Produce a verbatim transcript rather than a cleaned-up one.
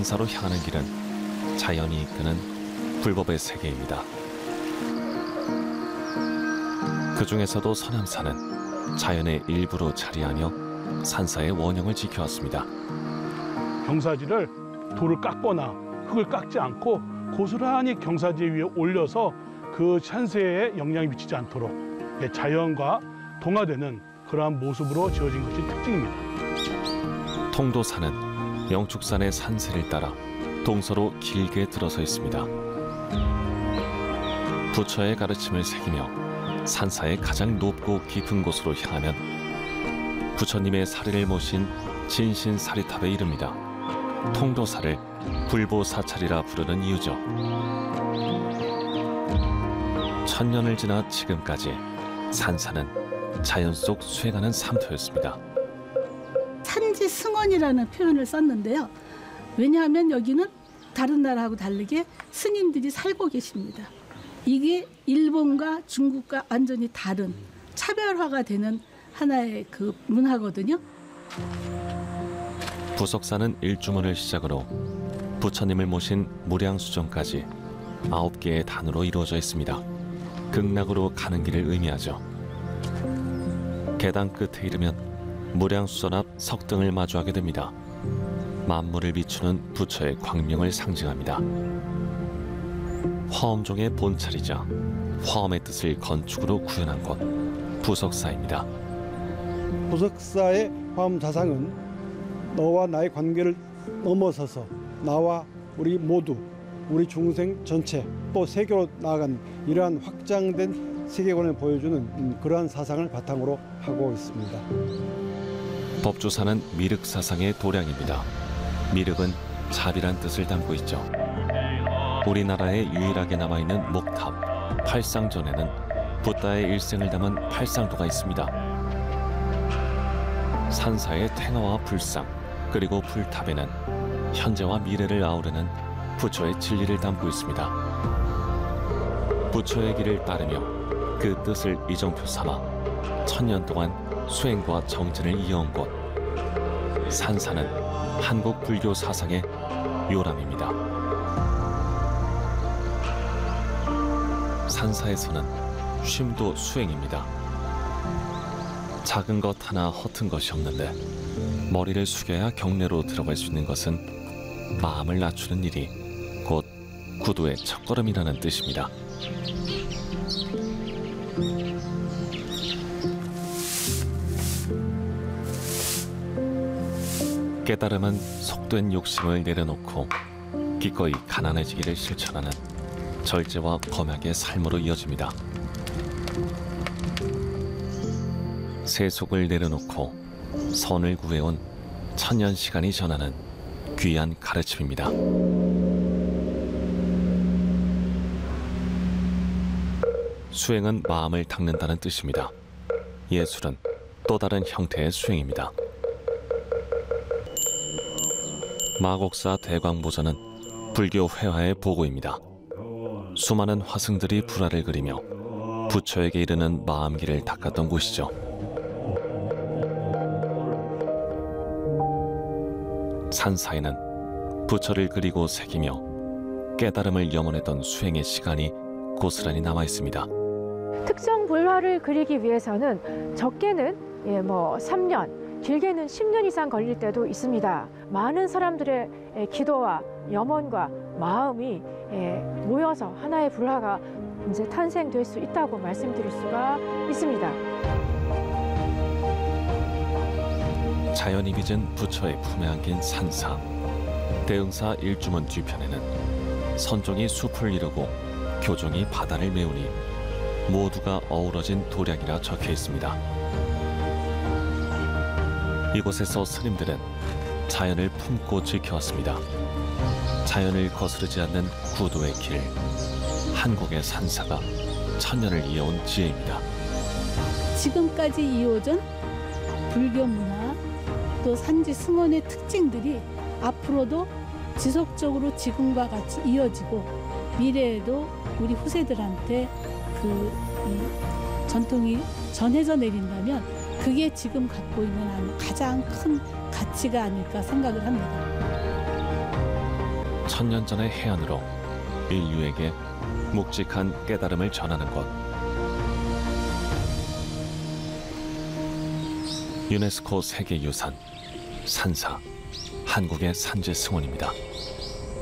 산사로 향하는 길은 자연이 이끄는 불법의 세계입니다. 그 중에서도 서남산은 자연의 일부로 자리하며 산사의 원형을 지켜왔습니다. 경사지를 돌을 깎거나 흙을 깎지 않고 고스란히 경사지 위에 올려서 그 산세에 영향이 미치지 않도록 자연과 동화되는 그러한 모습으로 지어진 것이 특징입니다. 통도산은 영축산의 산세를 따라 동서로 길게 들어서 있습니다. 부처의 가르침을 새기며 산사의 가장 높고 깊은 곳으로 향하면 부처님의 사리를 모신 진신사리탑에 이릅니다. 통도사를 불보사찰이라 부르는 이유죠. 천년을 지나 지금까지 산사는 자연 속 수행하는 삼터였습니다. 산지승원이라는 표현을 썼는데요. 왜냐하면 여기는 다른 나라하고 다르게 스님들이 살고 계십니다. 이게 일본과 중국과 완전히 다른 차별화가 되는 하나의 그 문화거든요. 부석사는 일주문을 시작으로 부처님을 모신 무량수정까지 아홉 개의 단으로 이루어져 있습니다. 극락으로 가는 길을 의미하죠. 계단 끝에 이르면 무량수전 앞 석등을 마주하게 됩니다. 만물을 비추는 부처의 광명을 상징합니다. 화엄종의 본찰이자 화엄의 뜻을 건축으로 구현한 곳 부석사입니다. 부석사의 화엄 자상은 너와 나의 관계를 넘어서서 나와 우리 모두, 우리 중생 전체, 또 세계로 나아간 이러한 확장된 세계관을 보여주는 그러한 사상을 바탕으로 하고 있습니다. 법주사는 미륵사상의 도량입니다. 미륵은 자비란 뜻을 담고 있죠. 우리나라에 유일하게 남아있는 목탑 팔상전에는 붓다의 일생을 담은 팔상도가 있습니다. 산사의 태화와 불상 그리고 불탑에는 현재와 미래를 아우르는 부처의 진리를 담고 있습니다. 부처의 길을 따르며 그 뜻을 이정표 삼아 천년 동안 수행과 정진을 이어온 곳 산사는 한국 불교 사상의 요람입니다. 산사에서는 쉼도 수행입니다. 작은 것 하나 허튼 것이 없는데 머리를 숙여야 경내로 들어갈 수 있는 것은 마음을 낮추는 일이 곧 구도의 첫걸음이라는 뜻입니다. 깨달음은 속된 욕심을 내려놓고 기꺼이 가난해지기를 실천하는 절제와 검약의 삶으로 이어집니다. 세속을 내려놓고 선을 구해온 천년 시간이 전하는 귀한 가르침입니다. 수행은 마음을 닦는다는 뜻입니다. 예술은 또 다른 형태의 수행입니다. 마곡사 대광보전은 불교 회화의 보고입니다. 수많은 화승들이 불화를 그리며 부처에게 이르는 마음길을 닦았던 곳이죠. 산사에는 부처를 그리고 새기며 깨달음을 염원했던 수행의 시간이 고스란히 남아 있습니다. 특정 불화를 그리기 위해서는 적게는 예, 뭐 삼 년, 길게는 십 년 이상 걸릴 때도 있습니다. 많은 사람들의 예, 기도와 염원과 마음이 예, 모여서 하나의 불화가 이제 탄생될 수 있다고 말씀드릴 수가 있습니다. 자연이 빚은 부처의 품에 안긴 산사. 대흥사 일주문 뒤편에는 선종이 숲을 이루고 교종이 바다를 메우니 모두가 어우러진 도량이라 적혀 있습니다. 이곳에서 스님들은 자연을 품고 지켜왔습니다. 자연을 거스르지 않는 구도의 길, 한국의 산사가 천년을 이어온 지혜입니다. 지금까지 이어진 불교 문화 또 산지 승원의 특징들이 앞으로도 지속적으로 지금과 같이 이어지고 미래에도 우리 후세들한테 그 이 전통이 전해져 내린다면 그게 지금 갖고 있는 가장 큰 가치가 아닐까 생각을 합니다. 천년 전의 해안으로 인류에게 묵직한 깨달음을 전하는 곳. 유네스코 세계유산 산사, 한국의 산지 승원입니다.